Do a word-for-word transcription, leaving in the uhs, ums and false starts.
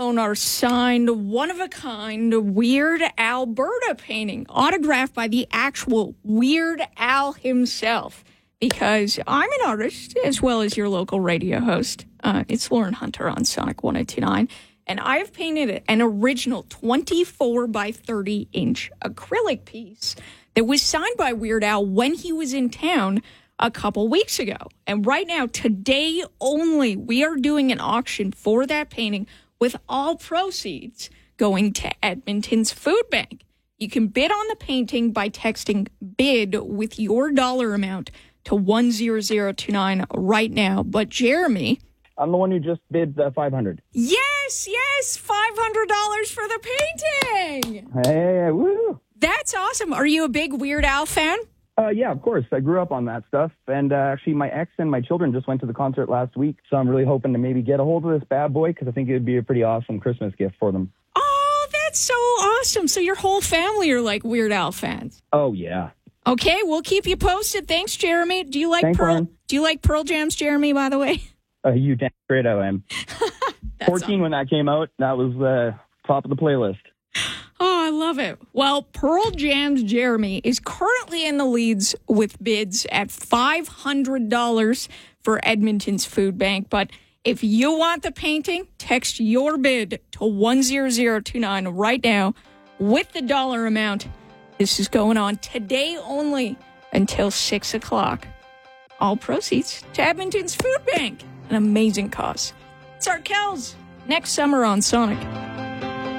own our signed, one-of-a-kind Weird Alberta painting, autographed by the actual Weird Al himself. Because I'm an artist, as well as your local radio host. Uh, it's Lauren Hunter on Sonic one oh two point nine. And I have painted an original twenty-four by thirty inch acrylic piece that was signed by Weird Al when he was in town a couple weeks ago. And right now, today only, we are doing an auction for that painting with all proceeds going to Edmonton's Food Bank. You can bid on the painting by texting BID with your dollar amount to one zero zero two nine right now. But Jeremy... I'm the one who just bid the five hundred dollars. Yes, yes, five hundred dollars for the painting. Hey, woo. That's awesome. Are you a big Weird Al fan? Uh, yeah, of course. I grew up on that stuff. And uh, actually, my ex and my children just went to the concert last week. So I'm really hoping to maybe get a hold of this bad boy because I think it would be a pretty awesome Christmas gift for them. Oh, that's so awesome. So your whole family are like Weird Al fans. Oh, yeah. Okay, we'll keep you posted. Thanks, Jeremy. Do you like Thanks, Pearl? Lauren. Do you like Pearl Jams, Jeremy, by the way? Uh, you damn straight I am. fourteen awesome. When that came out, that was uh, top of the playlist. Oh, I love it. Well, Pearl Jam's Jeremy is currently in the leads with bids at five hundred dollars for Edmonton's Food Bank. But if you want the painting, text your bid to one zero zero two nine right now with the dollar amount. This is going on today only until six o'clock. All proceeds to Edmonton's Food Bank. An amazing cause. It's Art Kells next summer on Sonic.